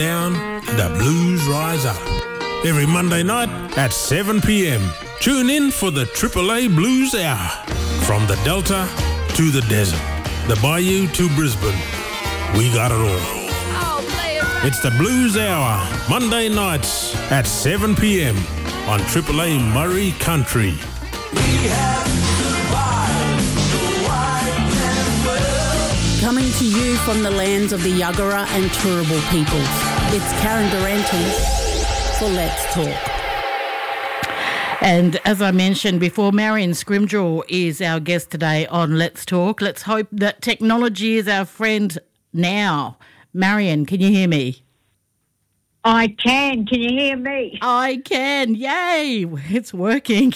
Down and the blues rise up. Every Monday night at 7 p.m. Tune in for the AAA Blues Hour. From the Delta to the desert, the Bayou to Brisbane, we got it all. It's the Blues Hour, Monday nights at 7 p.m. on AAA Murray Country. Coming to you from the lands of the Yuggera and Turrbal peoples, it's Karen Durante for Let's Talk. And as I mentioned before, Marion Scrimgeour is our guest today on Let's Talk. Let's hope that technology is our friend now. Marion, can you hear me? I can. Can you hear me? I can. Yay. It's working.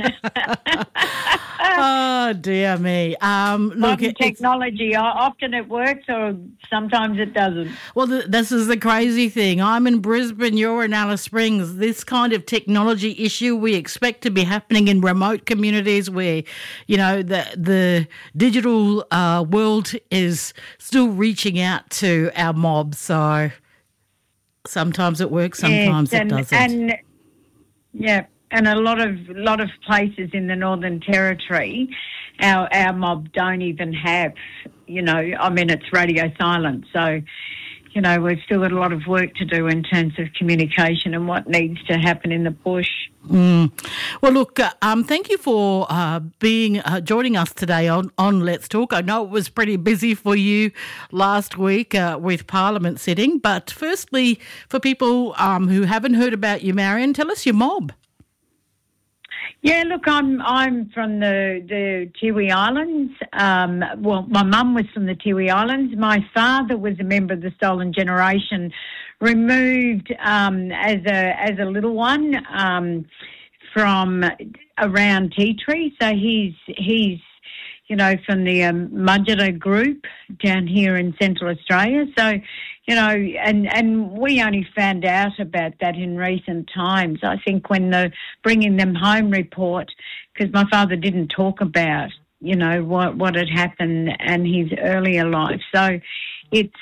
Oh, dear me. Look, technology, often it works or sometimes it doesn't. Well, this is the crazy thing. I'm in Brisbane, you're in Alice Springs. This kind of technology issue we expect to be happening in remote communities where, you know, the digital world is still reaching out to our mob. So sometimes it works, sometimes it doesn't. And a lot of places in the Northern Territory, our mob don't even have, you know, I mean, it's radio silent. So, you know, we've still got a lot of work to do in terms of communication and what needs to happen in the bush. Well, look, thank you for joining us today on Let's Talk. I know it was pretty busy for you last week with Parliament sitting, but firstly, for people who haven't heard about you, Marion, tell us your mob. Yeah, look, I'm from the Tiwi Islands. Well, my mum was from the Tiwi Islands. My father was a member of the Stolen Generation, removed as a little one from around Tea Tree. So he's you know, from the Mudgera group down here in Central Australia. So, you know, and we only found out about that in recent times. I think when the Bringing Them Home report, because my father didn't talk about, you know, what had happened and his earlier life. So it's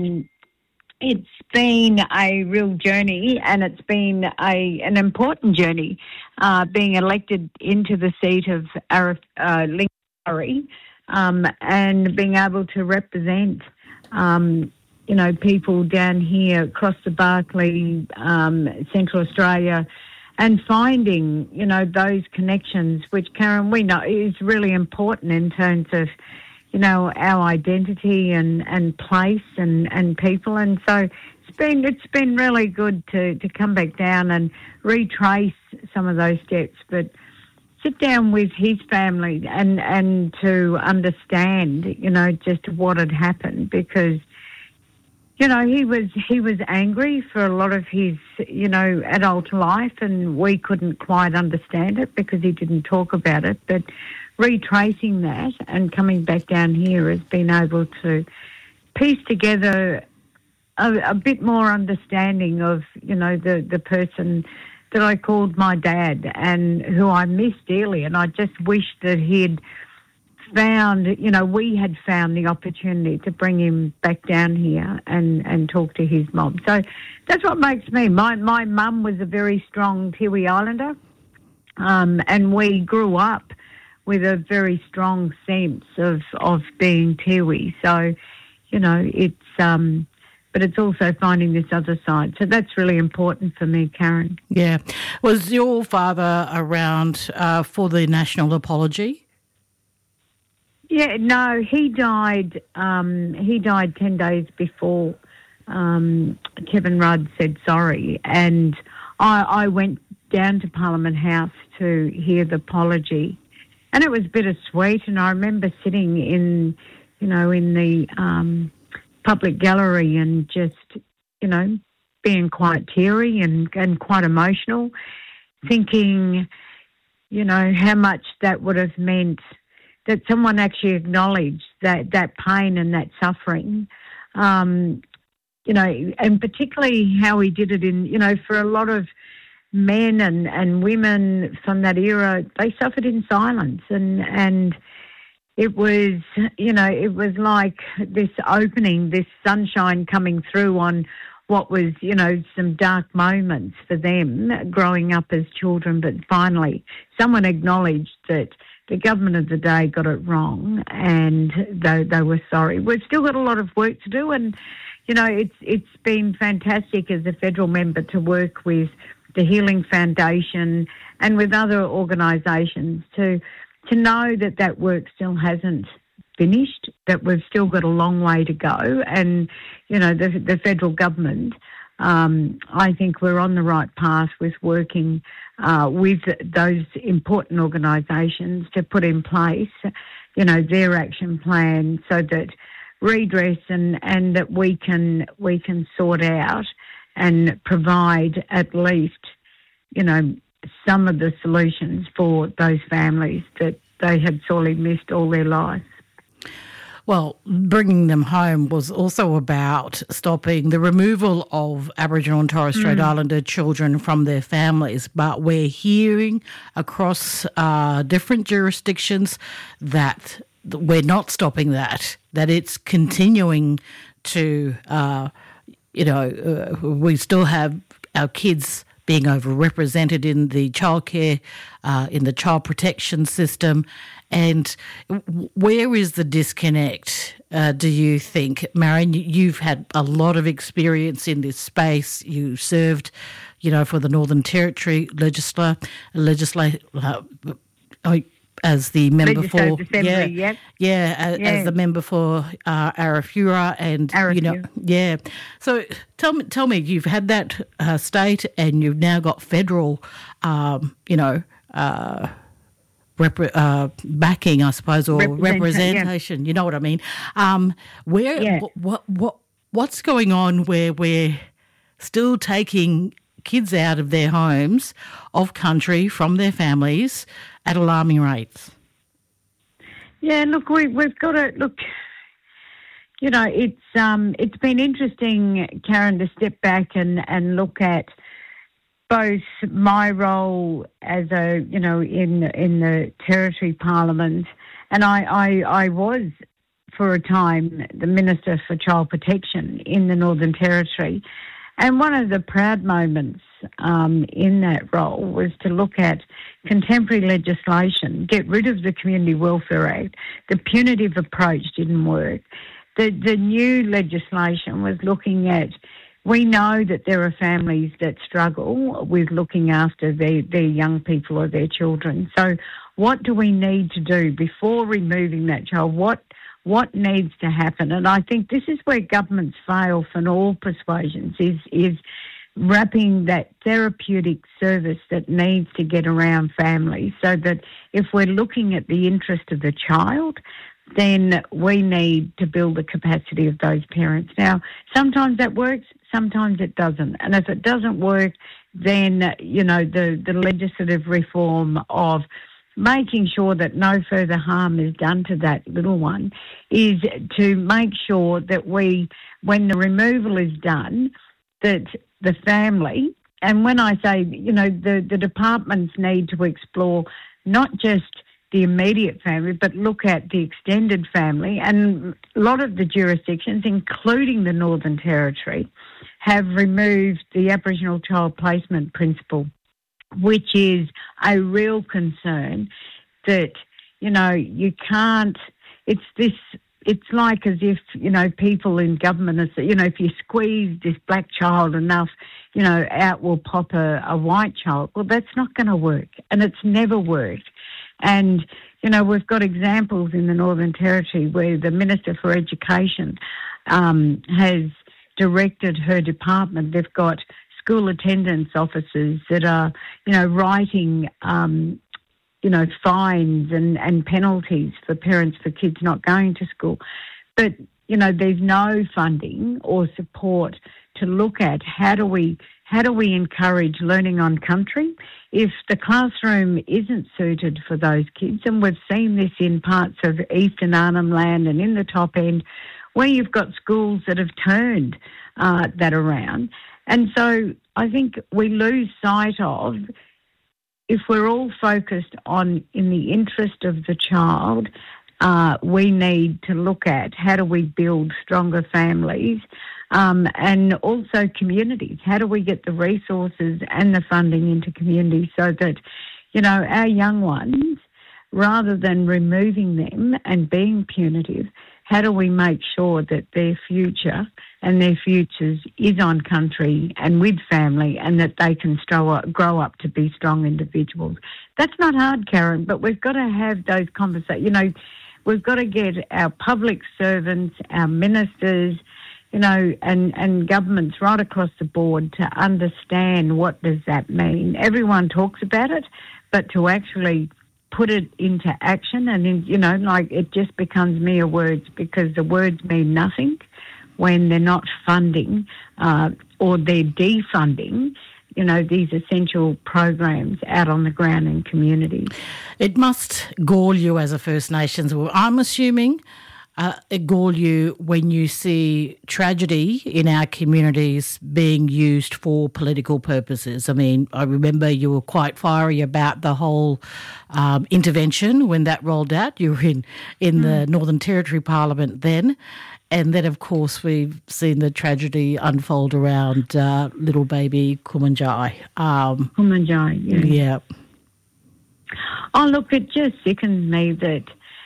been a real journey, and it's been an important journey, being elected into the seat of Lincoln, and being able to represent, you know, people down here across the Barkly, Central Australia, and finding, you know, those connections, which, Karen, we know is really important in terms of, you know, our identity and place and people. And so it's been really good to come back down and retrace some of those steps, but sit down with his family and to understand, you know, just what had happened, because, you know, he was angry for a lot of his, you know, adult life, and we couldn't quite understand it because he didn't talk about it. But retracing that and coming back down here has been able to piece together a bit more understanding of, you know, the person that I called my dad and who I miss dearly. And I just wish that he'd found, you know, we had found the opportunity to bring him back down here and talk to his mom. So that's what makes me. My mum was a very strong Tiwi Islander, and we grew up with a very strong sense of being Tiwi. So, you know, it's but it's also finding this other side. So that's really important for me, Karen. Yeah. Was your father around for the national apology? Yeah, no, he died 10 days before Kevin Rudd said sorry. And I went down to Parliament House to hear the apology. And it was bittersweet. And I remember sitting in the public gallery and just, you know, being quite teary and quite emotional, thinking, you know, how much that would have meant that someone actually acknowledged that pain and that suffering, you know, and particularly how he did it in, you know, for a lot of men and women from that era, they suffered in silence. And it was, you know, it was like this opening, this sunshine coming through on what was, some dark moments for them growing up as children. But finally, someone acknowledged that the government of the day got it wrong, and they were sorry. We've still got a lot of work to do, and it's been fantastic as a federal member to work with the Healing Foundation and with other organisations to know that work still hasn't finished, that we've still got a long way to go. And, the federal government, I think we're on the right path with working with those important organisations to put in place, their action plan so that redress and that we can sort out and provide at least, some of the solutions for those families that they had sorely missed all their lives. Well, bringing them home was also about stopping the removal of Aboriginal and Torres Strait Islander children from their families. But we're hearing across different jurisdictions that we're not stopping that it's continuing to, we still have our kids being overrepresented in the childcare, in the child protection system. And where is the disconnect, do you think? Marion, you've had a lot of experience in this space. You served, for the Northern Territory as the member for Assembly, as the member for Arafura and Arafura. So tell me, you've had that state and you've now got federal, backing, I suppose, or representation. Yeah. You know what I mean? What's going on where we're still taking kids out of their homes, of country, from their families at alarming rates? Yeah, look, we've got to look. It's been interesting, Karen, to step back and look at both my role as in the Territory Parliament, and I was for a time the Minister for Child Protection in the Northern Territory. And one of the proud moments in that role was to look at contemporary legislation, get rid of the Community Welfare Act. The punitive approach didn't work. The new legislation was looking at, we know that there are families that struggle with looking after their young people or their children. So what do we need to do before removing that child? What needs to happen? And I think this is where governments fail from all persuasions, is wrapping that therapeutic service that needs to get around families, so that if we're looking at the interest of the child, then we need to build the capacity of those parents. Now, sometimes that works, sometimes it doesn't. And if it doesn't work, then, the legislative reform of making sure that no further harm is done to that little one is to make sure that when the removal is done, that the family, and when I say, the departments need to explore not just the immediate family, but look at the extended family. And a lot of the jurisdictions, including the Northern Territory, have removed the Aboriginal child placement principle, which is a real concern that, you can't, it's like as if, people in government are, if you squeeze this black child enough, out will pop a white child. Well, that's not going to work, and it's never worked. And, we've got examples in the Northern Territory where the Minister for Education has directed her department. They've got school attendance officers that are, writing, fines and penalties for parents for kids not going to school. But, there's no funding or support to look at how do we encourage learning on country if the classroom isn't suited for those kids. And we've seen this in parts of Eastern Arnhem Land and in the top end, where you've got schools that have turned that around. And so I think we lose sight of, if we're all focused on in the interest of the child, we need to look at how do we build stronger families and also communities. How do we get the resources and the funding into communities so that, our young ones, rather than removing them and being punitive, how do we make sure that their future and their futures is on country and with family, and that they can grow up to be strong individuals? That's not hard, Karen, but we've got to have those conversations. We've got to get our public servants, our ministers, and governments right across the board to understand what does that mean. Everyone talks about it, but to actually put it into action, and it just becomes mere words, because the words mean nothing when they're not funding or they're defunding, these essential programs out on the ground in communities. It must gall you as a First Nations. Well, I'm assuming it gall you when you see tragedy in our communities being used for political purposes. I mean, I remember you were quite fiery about the whole intervention when that rolled out. You were in the Northern Territory Parliament then. And then, of course, we've seen the tragedy unfold around little baby Kumanjai. Kumanjai, yeah. Yeah. Oh, look, it just sickens me that,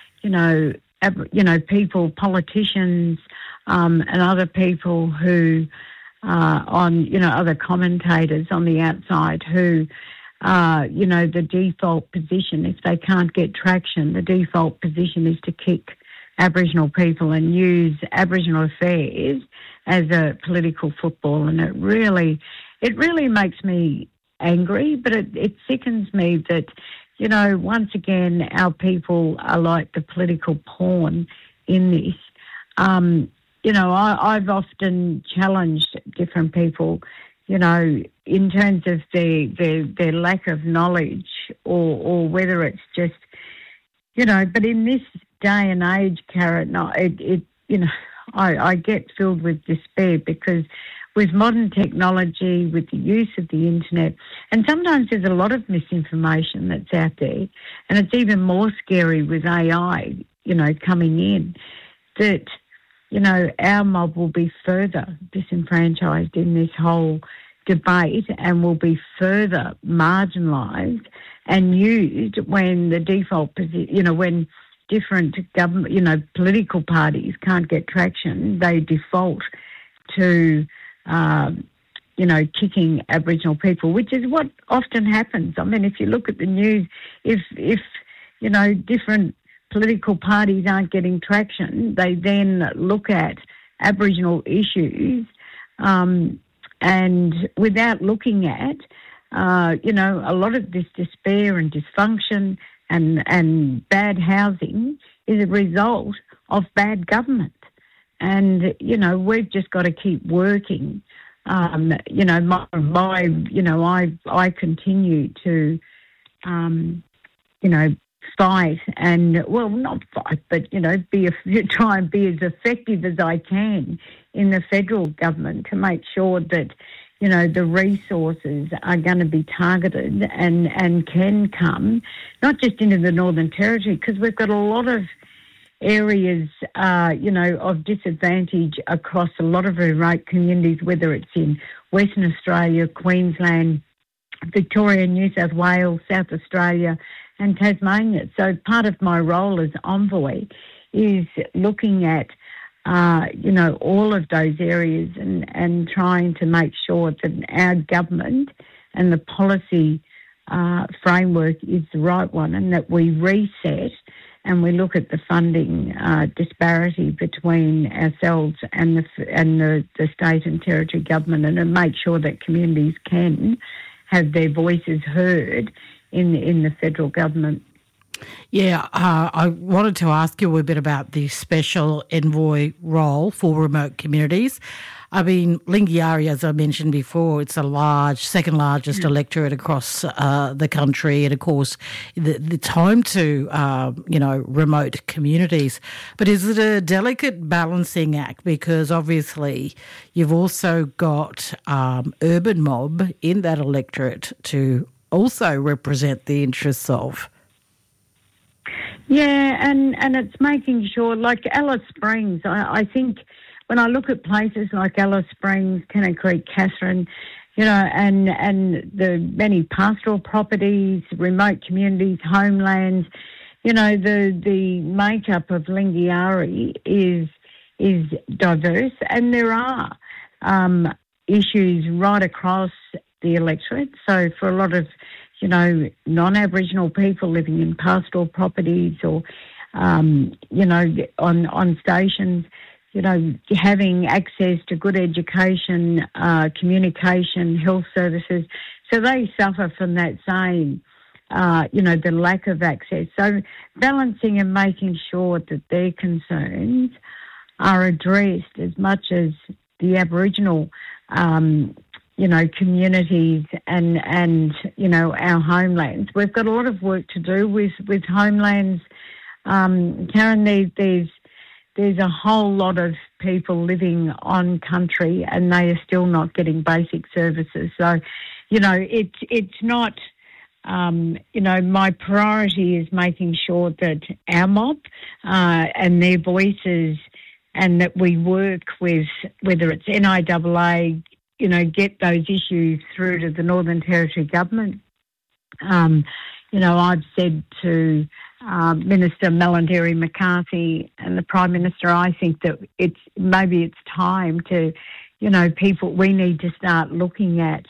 people, politicians and other people who other commentators on the outside who, the default position, if they can't get traction, the default position is to kick Aboriginal people and use Aboriginal affairs as a political football. And it really makes me angry, but it sickens me that, once again, our people are like the political pawn in this. I've often challenged different people, in terms of their lack of knowledge or whether it's just, but in this day and age, Karen, I get filled with despair, because with modern technology, with the use of the internet, and sometimes there's a lot of misinformation that's out there, and it's even more scary with AI, coming in, that, our mob will be further disenfranchised in this whole debate and will be further marginalised and used when the default position, when different government, political parties can't get traction, they default to, kicking Aboriginal people, which is what often happens. I mean, if you look at the news, if different political parties aren't getting traction, they then look at Aboriginal issues, and without looking at, a lot of this despair and dysfunction and bad housing is a result of bad government. And, we've just got to keep working. I continue to, fight and, well, not fight, but, try and be as effective as I can in the federal government to make sure that, the resources are going to be targeted and can come, not just into the Northern Territory, because we've got a lot of areas, of disadvantage across a lot of remote communities, whether it's in Western Australia, Queensland, Victoria, New South Wales, South Australia and Tasmania. So part of my role as envoy is looking at all of those areas and trying to make sure that our government and the policy framework is the right one, and that we reset and we look at the funding disparity between ourselves and the state and territory government, and make sure that communities can have their voices heard in the federal government. Yeah, I wanted to ask you a bit about the special envoy role for remote communities. I mean, Lingiari, as I mentioned before, it's a second largest electorate across the country, and of course, it's home to remote communities. But is it a delicate balancing act? Because obviously, you've also got urban mob in that electorate to also represent the interests of. Yeah, and it's making sure, like Alice Springs, I think when I look at places like Alice Springs, Tennant Creek, Katherine, and the many pastoral properties, remote communities, homelands, the makeup of Lingiari is diverse, and there are issues right across the electorate. So for a lot of non-Aboriginal people living in pastoral properties or, on stations, having access to good education, communication, health services. So they suffer from that same, the lack of access. So balancing and making sure that their concerns are addressed as much as the Aboriginal communities and our homelands. We've got a lot of work to do with homelands. Karen, there's a whole lot of people living on country and they are still not getting basic services. So, it's not, my priority is making sure that our mob and their voices and that we work with, whether it's NIAA, get those issues through to the Northern Territory government. I've said to Minister Melanderi McCarthy and the Prime Minister, I think that it's time to, we need to start looking at,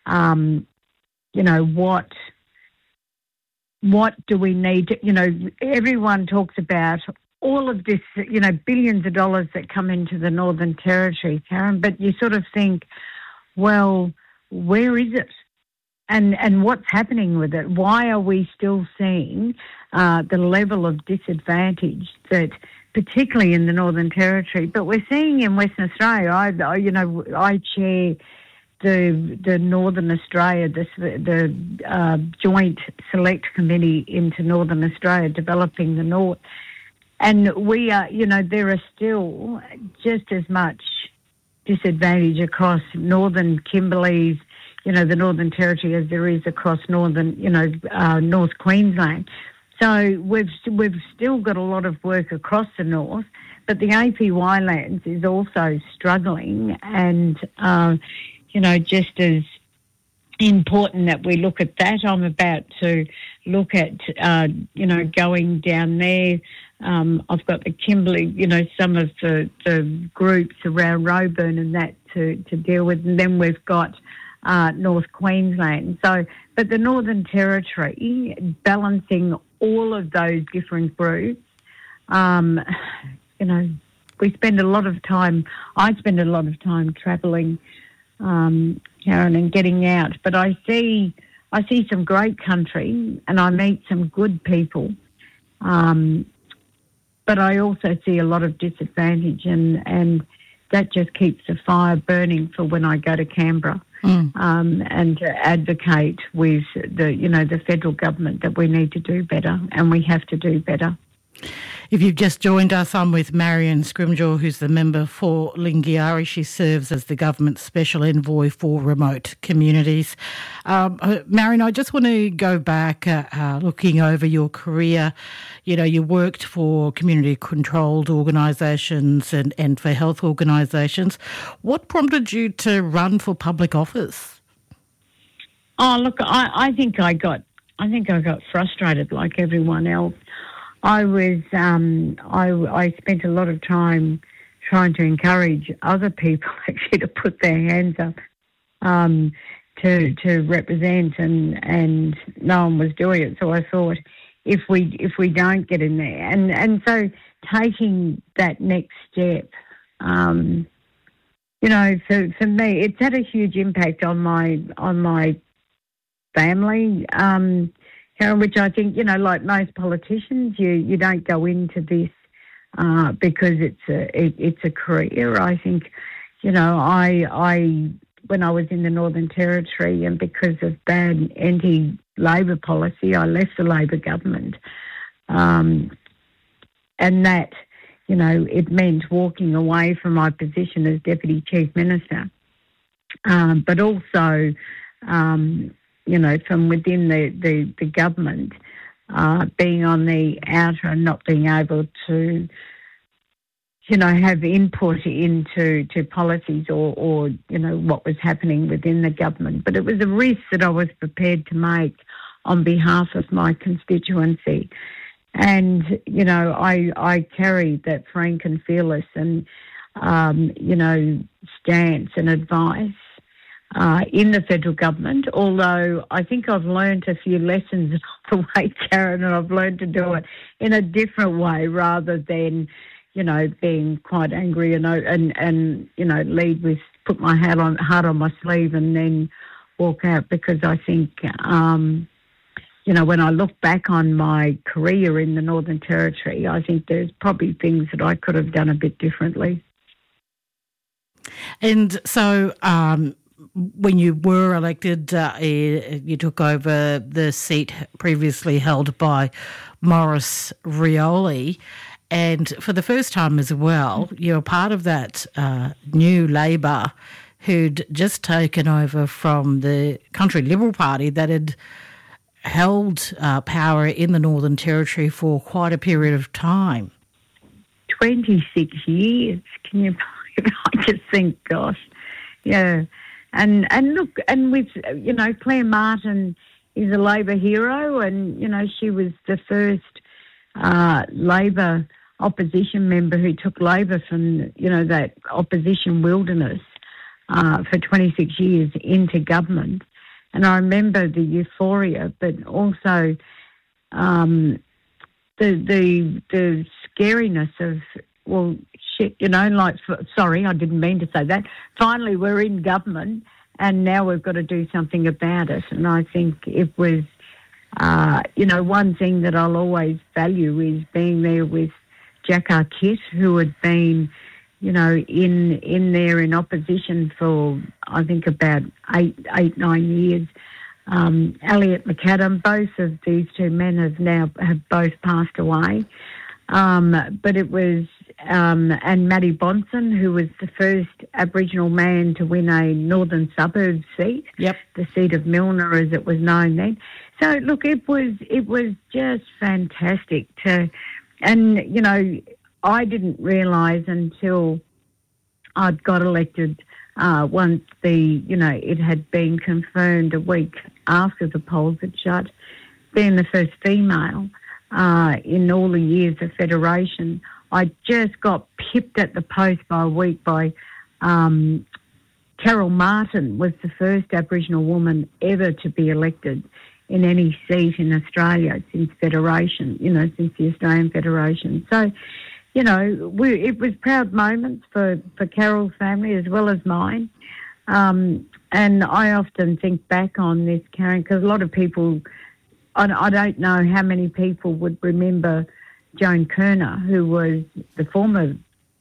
what do we need to, everyone talks about all of this, billions of dollars that come into the Northern Territory, Karen, but you sort of think, well, where is it? And what's happening with it? Why are we still seeing the level of disadvantage that, particularly in the Northern Territory, but we're seeing in Western Australia? I chair the Northern Australia, the Joint Select Committee into Northern Australia, developing the North. And we are, there are still just as much disadvantage across Northern Kimberleys, the Northern Territory as there is across Northern, North Queensland. So we've still got a lot of work across the north, but the APY lands is also struggling and, just as important that we look at that. I'm about to look at, going down there. I've got the Kimberley, some of the groups around Roebourne and that to deal with. And then we've got North Queensland. So, but the Northern Territory, balancing all of those different groups, we spend a lot of time, I spend a lot of time travelling, Karen, and getting out. But I see some great country and I meet some good people. But I also see a lot of disadvantage and that just keeps the fire burning for when I go to Canberra and to advocate with the federal government that we need to do better and we have to do better. If you've just joined us, I'm with Marion Scrimgeour, who's the member for Lingiari. She serves as the government's special envoy for remote communities. Marion, I just want to go back, looking over your career. You worked for community-controlled organisations and for health organisations. What prompted you to run for public office? Oh, look, I think I got frustrated like everyone else. I spent a lot of time trying to encourage other people actually to put their hands up to represent, and no one was doing it. So I thought, if we don't get in there, and so taking that next step, for me, it's had a huge impact on my family. Which I think, like most politicians, you don't go into this because it's a career. I think, I when I was in the Northern Territory and because of bad anti-Labor policy, I left the Labor government, and that, it meant walking away from my position as Deputy Chief Minister, but also. From within the government, being on the outer and not being able to, have input into policies or what was happening within the government. But it was a risk that I was prepared to make on behalf of my constituency. And, I carried that frank and fearless and, stance and advice in the federal government, although I think I've learned a few lessons along the way, Karen, and I've learned to do it in a different way rather than, being quite angry and lead with, put my heart on my sleeve and then walk out, because I think, when I look back on my career in the Northern Territory, I think there's probably things that I could have done a bit differently. And so when you were elected, you took over the seat previously held by Maurice Rioli. And for the first time as well, you're part of that new Labor who'd just taken over from the Country Liberal Party that had held power in the Northern Territory for quite a period of time. 26 years. Can you believe? I just think, gosh, yeah. And look, and with, Claire Martin is a Labor hero, and, she was the first Labor opposition member who took Labor from, that opposition wilderness for 26 years into government. And I remember the euphoria, but also the scariness of, well, shit, sorry, I didn't mean to say that. Finally, we're in government and now we've got to do something about it. And I think it was, one thing that I'll always value is being there with Jack Arquette, who had been, in there in opposition for, I think, about 9 years. Elliot McAdam, both of these two men have both passed away. But it was, and Matty Bonson, who was the first Aboriginal man to win a Northern Suburbs seat, the seat of Milner as it was known then. So look, it was just fantastic and I didn't realise until I'd got elected once it had been confirmed a week after the polls had shut, being the first female in all the years of Federation. I just got pipped at the post by a week by Carol Martin, was the first Aboriginal woman ever to be elected in any seat in Australia since Federation, since the Australian Federation. So, it was proud moments for Carol's family as well as mine. And I often think back on this, Karen, because a lot of people, I don't know how many people would remember Joan Kerner, who was the former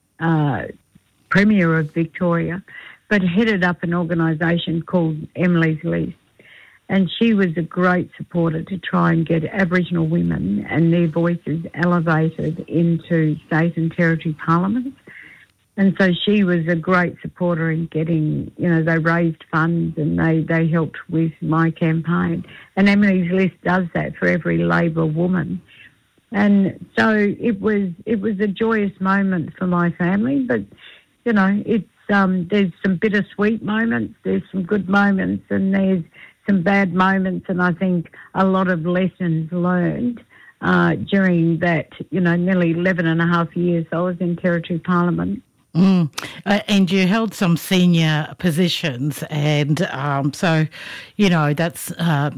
Premier of Victoria, but headed up an organisation called Emily's List. And she was a great supporter to try and get Aboriginal women and their voices elevated into state and territory parliaments. And so she was a great supporter in getting, they raised funds and they helped with my campaign. And Emily's List does that for every Labor woman. And so it was a joyous moment for my family, but, it's there's some bittersweet moments, there's some good moments, and there's some bad moments, and I think a lot of lessons learned during that, nearly 11 and a half years I was in Territory Parliament. And you held some senior positions, and so, that's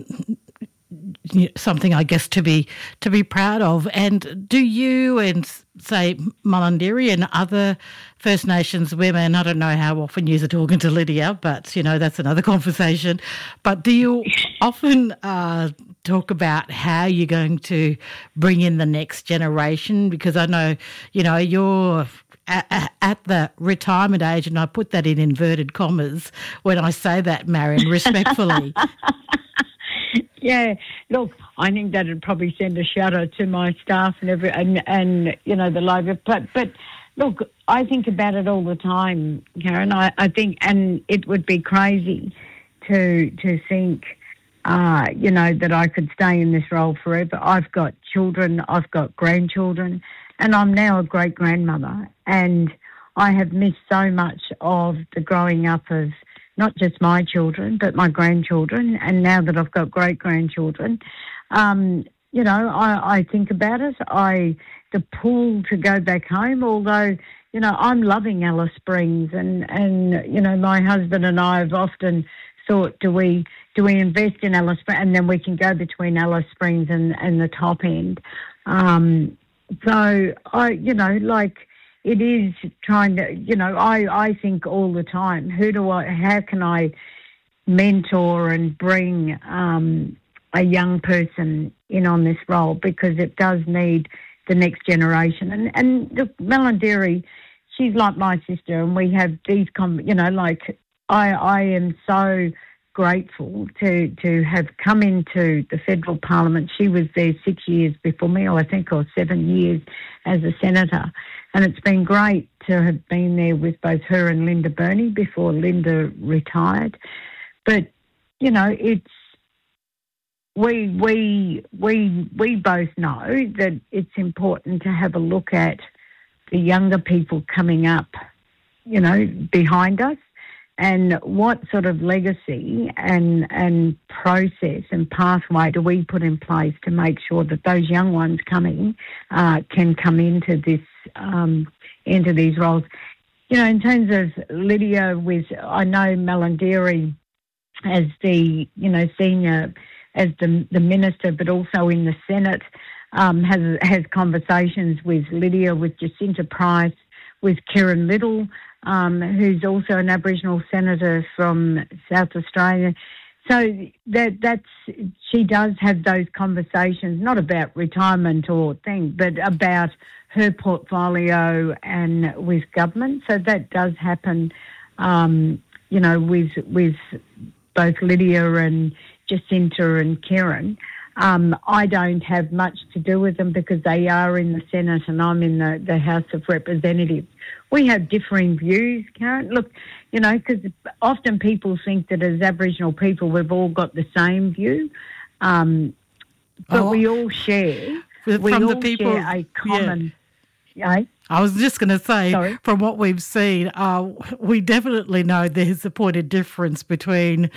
something, I guess, to be proud of. And do you and, say, Mulundiri and other First Nations women, I don't know how often you're talking to Lydia, but, that's another conversation. But do you often talk about how you're going to bring in the next generation? Because I know, you're at the retirement age, and I put that in inverted commas when I say that, Marion, respectfully. Yeah, look, I think that would probably send a shout out to my staff and the Labor. But look, I think about it all the time, Karen. I think, and it would be crazy to think that I could stay in this role forever. I've got children, I've got grandchildren, and I'm now a great-grandmother. And I have missed so much of the growing up of not just my children, but my grandchildren. And now that I've got great-grandchildren, I think about it. The pull to go back home, although, I'm loving Alice Springs and my husband and I have often thought, do we invest in Alice Springs and then we can go between Alice Springs and the top end. It is trying to, I think all the time, how can I mentor and bring a young person in on this role, because it does need the next generation. And look, Melandery, she's like my sister, and we have these, I am so grateful to have come into the federal parliament. She was there 6 years before me, or 7 years as a senator. And it's been great to have been there with both her and Linda Burney before Linda retired. But, it's, we both know that it's important to have a look at the younger people coming up, behind us, and what sort of legacy and process and pathway do we put in place to make sure that those young ones coming can come into this into these roles. In terms of Lydia, I know Melandery as the senior, as the minister, but also in the Senate, has conversations with Lydia, with Jacinta Price, with Kieran Little, who's also an Aboriginal senator from South Australia. So she does have those conversations, not about retirement or thing, but about her portfolio and with government. So that does happen, with both Lydia and Jacinta and Kieran. I don't have much to do with them because they are in the Senate and I'm in the House of Representatives. We have differing views, Karen. Look, because often people think that as Aboriginal people we've all got the same view, but we all share. Share a common... Yeah. I was just going to say, Sorry? From what we've seen, we definitely know there's a point of difference between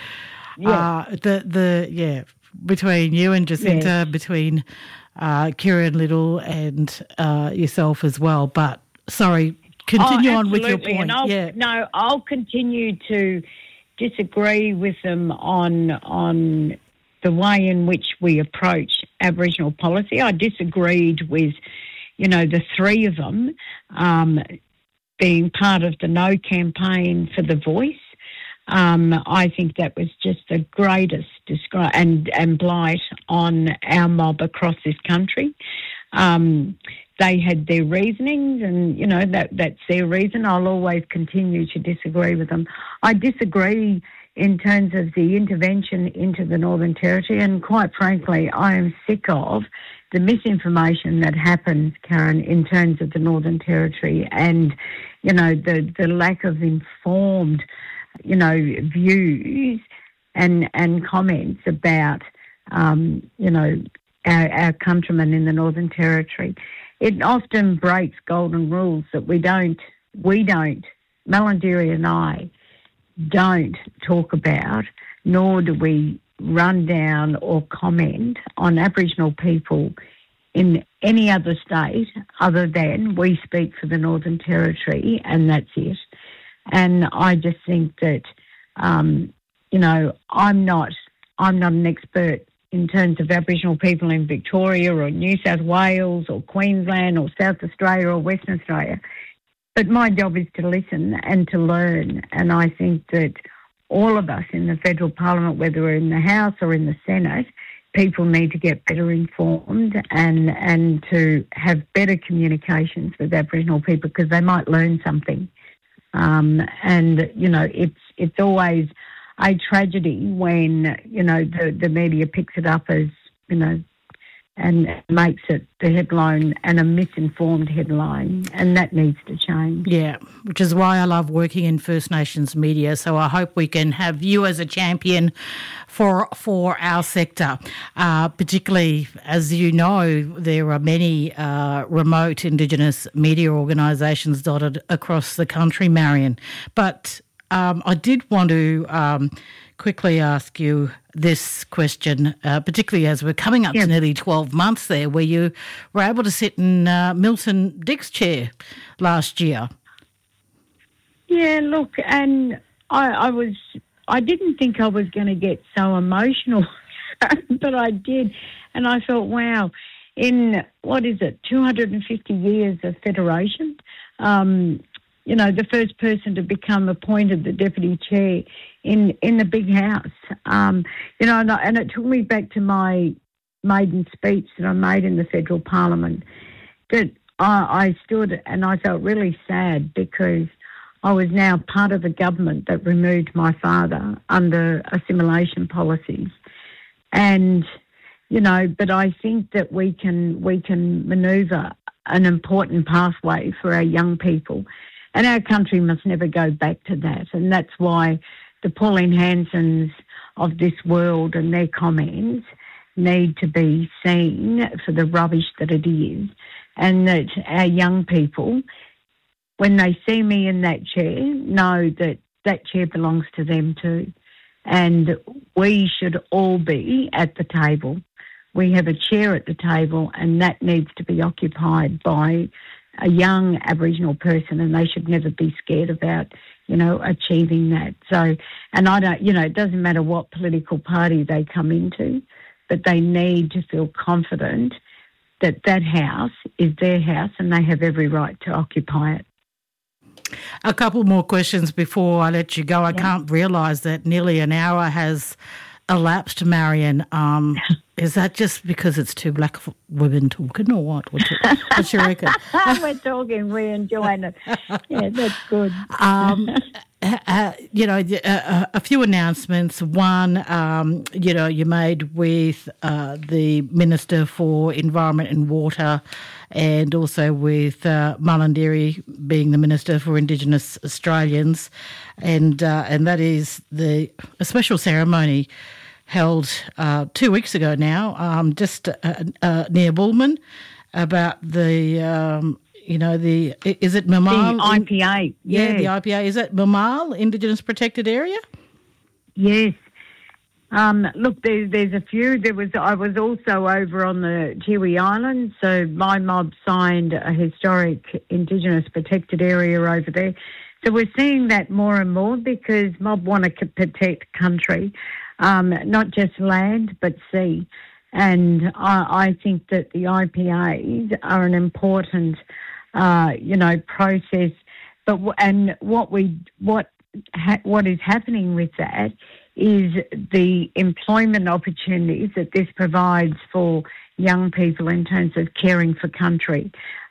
between you and Jacinta, between Kieran Little and yourself as well. But sorry, continue on with your point. I'll continue to disagree with them on the way in which we approach Aboriginal policy. I disagreed with, the three of them being part of the No campaign for the Voice. I think that was just the greatest disgrace and blight on our mob across this country. They had their reasonings and, that's their reason. I'll always continue to disagree with them. I disagree in terms of the intervention into the Northern Territory, and quite frankly, I am sick of the misinformation that happens, Karen, in terms of the Northern Territory and, the lack of informed views and comments about, our countrymen in the Northern Territory. It often breaks golden rules that we don't, Melandery and I don't talk about, nor do we run down or comment on Aboriginal people in any other state other than we speak for the Northern Territory, and that's it. And I just think that, I'm not an expert in terms of Aboriginal people in Victoria or New South Wales or Queensland or South Australia or Western Australia. But my job is to listen and to learn. And I think that all of us in the federal parliament, whether we're in the House or in the Senate, people need to get better informed and to have better communications with Aboriginal people, because they might learn something. It's always a tragedy when, the media picks it up as, and makes it the headline and a misinformed headline, and that needs to change. Yeah, which is why I love working in First Nations media, so I hope we can have you as a champion for our sector, particularly, as you know, there are many remote Indigenous media organisations dotted across the country, Marion. But I did want to quickly ask you this question, particularly as we're coming up to nearly 12 months there, where you were able to sit in Milton Dick's chair last year. Yeah, look, and I didn't think I was going to get so emotional, but I did. And I thought, wow, in, 250 years of federation, the first person to become appointed the deputy chair in the big house, and it took me back to my maiden speech that I made in the federal parliament, that I stood and I felt really sad because I was now part of the government that removed my father under assimilation policies. And, but I think that we can manoeuvre an important pathway for our young people. And our country must never go back to that. And that's why the Pauline Hansons of this world and their comments need to be seen for the rubbish that it is. And that our young people, when they see me in that chair, know that that chair belongs to them too. And we should all be at the table. We have a chair at the table, and that needs to be occupied by a young Aboriginal person, and they should never be scared about, achieving that. So, and I don't, it doesn't matter what political party they come into, but they need to feel confident that that house is their house and they have every right to occupy it. A couple more questions before I let you go. I can't realise that nearly an hour has elapsed, Marion. Is that just because it's two black women talking or what? What you reckon? We're talking, we're enjoying it. Yeah, that's good. A few announcements. One, you made with the Minister for Environment and Water, and also with Mullinderi being the Minister for Indigenous Australians, and that is a special ceremony held 2 weeks ago now, just near Bullman, about the is it Mimal? The IPA. Yeah, the IPA. Is it Mimal, Indigenous Protected Area? Yes. Look, there's a few. I was also over on the Tiwi Islands, so my mob signed a historic Indigenous Protected Area over there. So we're seeing that more and more because mob want to protect country, not just land but sea. And I think that the IPAs are an important, process. But what is happening with that is the employment opportunities that this provides for young people in terms of caring for country.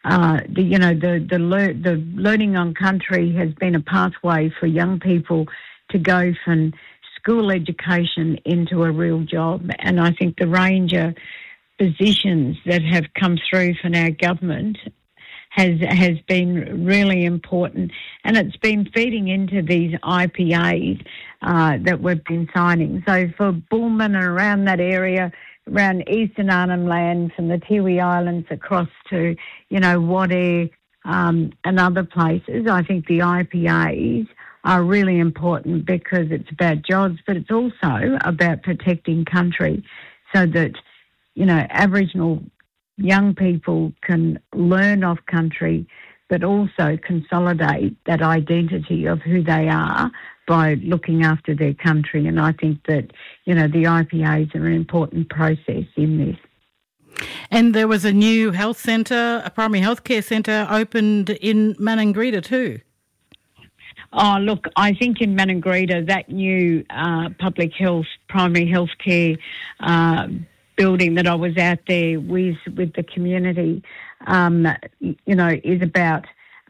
The learning on country has been a pathway for young people to go from school education into a real job. And I think the range of positions that have come through from our government has been really important. And it's been feeding into these IPAs that we've been signing. So for Bullman and around that area, around Eastern Arnhem Land, from the Tiwi Islands across to, Wadair and other places, I think the IPAs are really important because it's about jobs, but it's also about protecting country so that, Aboriginal young people can learn off country, but also consolidate that identity of who they are by looking after their country. And I think that, the IPAs are an important process in this. And there was a new health centre, a primary healthcare centre opened in Maningrida too. Oh, look, I think in Maningrida, that new public health, primary healthcare building that I was out there with the community, is about,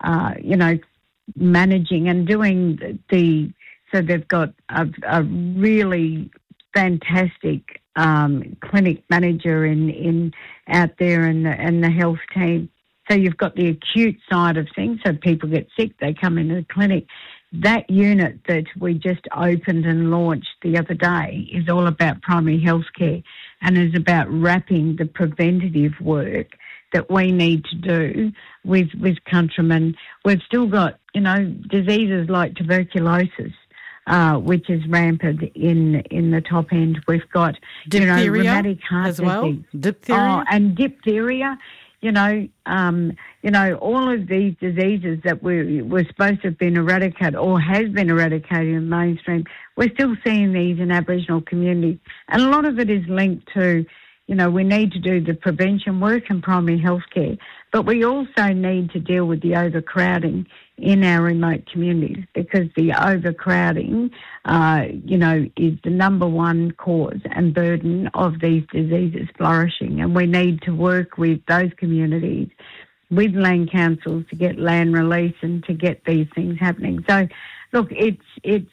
managing and doing so they've got a really fantastic clinic manager in out there and the health team. So you've got the acute side of things. So people get sick, they come into the clinic. That unit that we just opened and launched the other day is all about primary health care and is about wrapping the preventative work that we need to do with countrymen. We've still got, diseases like tuberculosis, which is rampant in the top end. We've got, diphtheria, rheumatic heart as well. disease. Diphtheria. And diphtheria. All of these diseases that we're supposed to have been eradicated or has been eradicated in mainstream, we're still seeing these in Aboriginal communities. And a lot of it is linked to, we need to do the prevention work and primary health care, but we also need to deal with the overcrowding in our remote communities, because the overcrowding, is the number one cause and burden of these diseases flourishing. And we need to work with those communities, with land councils, to get land release and to get these things happening. So, look, it's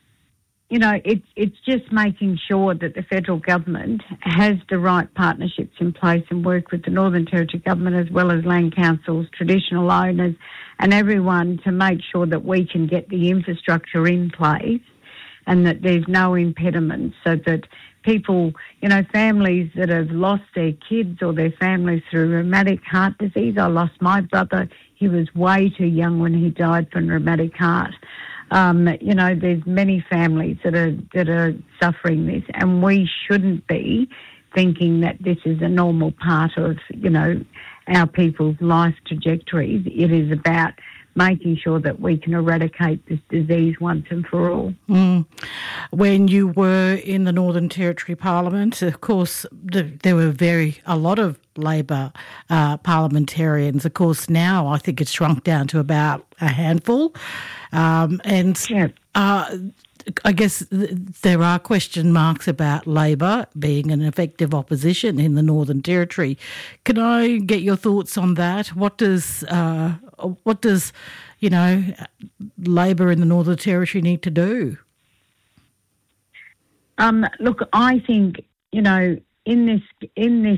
just making sure that the federal government has the right partnerships in place and work with the Northern Territory government as well as land councils, traditional owners and everyone to make sure that we can get the infrastructure in place and that there's no impediments, so that people, families that have lost their kids or their families through rheumatic heart disease. I lost my brother. He was way too young when he died from rheumatic heart. There's many families that are suffering this, and we shouldn't be thinking that this is a normal part of, our people's life trajectories. It is about making sure that we can eradicate this disease once and for all. When you were in the Northern Territory Parliament, of course, there were a lot of Labor parliamentarians. Of course, now I think it's shrunk down to about a handful. I guess there are question marks about Labor being an effective opposition in the Northern Territory. Can I get your thoughts on that? What does Labor in the Northern Territory need to do? Look, I think in this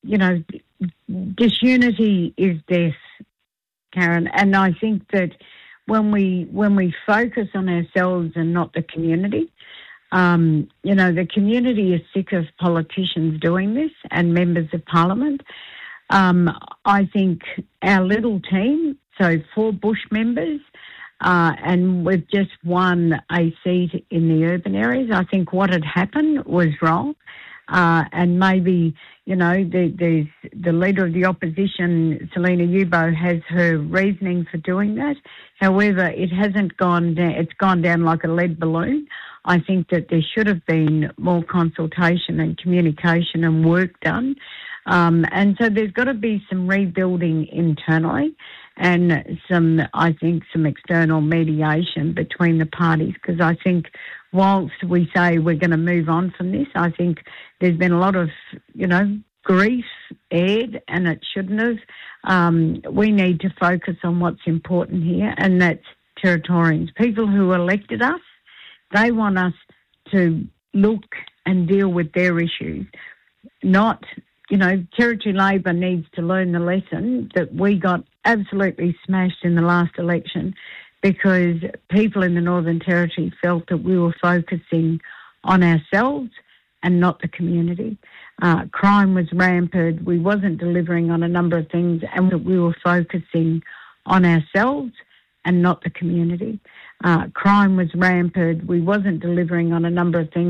disunity is death, Karen, and I think that when we focus on ourselves and not the community, the community is sick of politicians doing this and members of parliament. I think our little team, so 4 Bush members, and we've just won a seat in the urban areas. I think what had happened was wrong. And maybe, there's the leader of the opposition, Selena Yubo, has her reasoning for doing that. However, it hasn't gone down. It's gone down like a lead balloon. I think that there should have been more consultation and communication and work done. And so there's got to be some rebuilding internally and some external mediation between the parties, because I think whilst we say we're going to move on from this, I think there's been a lot of, grief aired, and it shouldn't have. We need to focus on what's important here, and that's Territorians. People who elected us, they want us to look and deal with their issues, not, Territory Labor needs to learn the lesson that we got absolutely smashed in the last election, because people in the Northern Territory felt that we were focusing on ourselves and not the community. Crime was rampant. We wasn't delivering on a number of things, and we were focusing on ourselves and not the community. Crime was rampant. We wasn't delivering on a number of things.